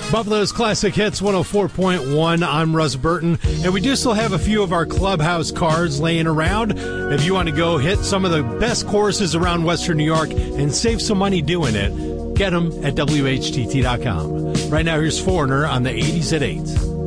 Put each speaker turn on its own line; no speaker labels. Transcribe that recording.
Buffalo's Classic Hits 104.1. I'm Russ Burton, and we do still have a few of our Clubhouse cards laying around. If you want to go hit some of the best courses around Western New York and save some money doing it, get them at WHTT.com. Right now, here's Foreigner on the 80s at 8.